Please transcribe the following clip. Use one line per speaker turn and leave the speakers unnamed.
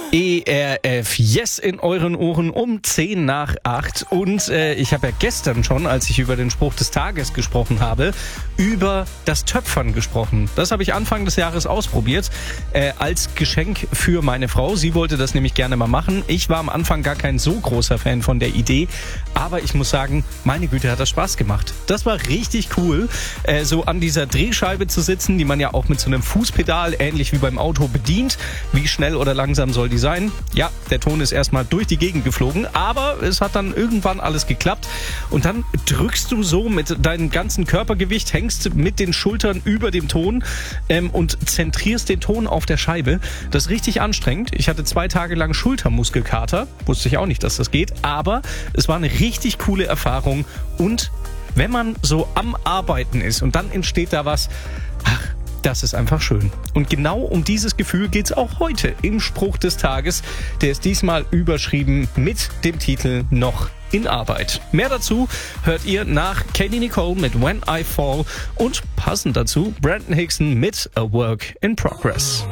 ERF, yes in euren Ohren um 10 nach 8. Und ich habe ja gestern schon, als ich über den Spruch des Tages gesprochen habe, über das Töpfern gesprochen. Das habe ich Anfang des Jahres ausprobiert, als Geschenk für meine Frau. Sie wollte das nämlich gerne mal machen. Ich war am Anfang gar kein so großer Fan von der Idee, aber ich muss sagen, meine Güte, hat das Spaß gemacht. Das war richtig cool, so an dieser Drehscheibe zu sitzen, die man ja auch mit so einem Fußpedal, ähnlich wie beim Auto, bedient. Wie schnell oder langsam soll die sein? Ja, der Ton ist erstmal durch die Gegend geflogen, aber es hat dann irgendwann alles geklappt. Und dann drückst du so mit deinem ganzen Körpergewicht, hängst mit den Schultern über dem Ton und zentrierst den Ton auf der Scheibe. Das ist richtig anstrengend. Ich hatte 2 Tage lang Schultermuskelkater. Wusste ich auch nicht, dass das geht, aber es war eine richtig coole Erfahrung. Und wenn man so am Arbeiten ist und dann entsteht da was, das ist einfach schön. Und genau um dieses Gefühl geht's auch heute im Spruch des Tages. Der ist diesmal überschrieben mit dem Titel Noch in Arbeit. Mehr dazu hört ihr nach Katie Nicole mit When I Fall und passend dazu Brandon Hickson mit A Work in Progress.